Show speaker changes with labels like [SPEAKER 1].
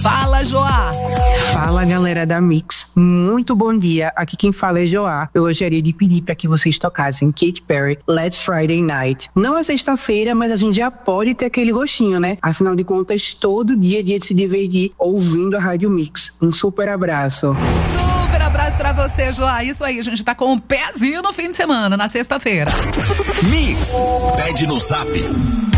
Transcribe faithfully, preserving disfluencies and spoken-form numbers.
[SPEAKER 1] Fala, Joá!
[SPEAKER 2] Fala, galera da Mix. Muito bom dia. Aqui quem fala é Joá. Eu gostaria de pedir para que vocês tocassem Katy Perry, Let's Friday Night. Não é sexta-feira, mas a gente já pode ter aquele gostinho, né? Afinal de contas, todo dia é dia de se divertir ouvindo a Rádio Mix. Um super abraço.
[SPEAKER 1] Super abraço pra você, Joá. Isso aí, a gente tá com um pezinho no fim de semana, na sexta-feira.
[SPEAKER 3] Mix, pede no zap.